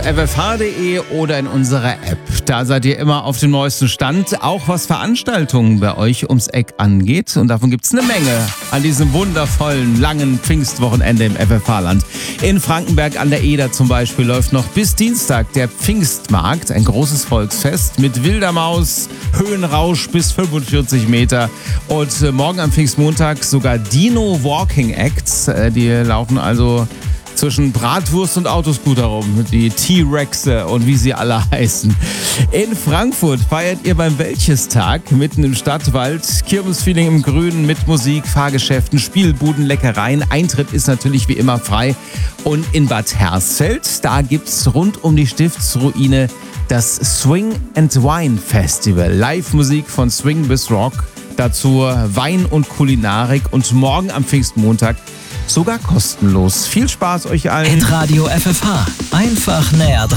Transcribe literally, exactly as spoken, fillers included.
f f h punkt d e oder in unserer App. Da seid ihr immer auf dem neuesten Stand, auch was Veranstaltungen bei euch ums Eck angeht. Und davon gibt's eine Menge an diesem wundervollen, langen Pfingstwochenende im F F H-Land. In Frankenberg an der Eder zum Beispiel läuft noch bis Dienstag der Pfingstmarkt, ein großes Volksfest mit wilder Maus, Höhenrausch bis fünfundvierzig Meter. Und morgen am Pfingstmontag sogar Dino Walking Acts. Die laufen also zwischen Bratwurst und Autoscooter rum, die T-Rexe und wie sie alle heißen. In Frankfurt feiert ihr beim Wäldchestag mitten im Stadtwald. Kirmesfeeling im Grünen mit Musik, Fahrgeschäften, Spielbuden, Leckereien. Eintritt ist natürlich wie immer frei. Und in Bad Hersfeld, da gibt's rund um die Stiftsruine das Swing and Wine Festival. Live-Musik von Swing bis Rock. Dazu Wein und Kulinarik und morgen am Pfingstmontag sogar kostenlos. Viel Spaß euch allen. Hitradio F F H. Einfach näher dran.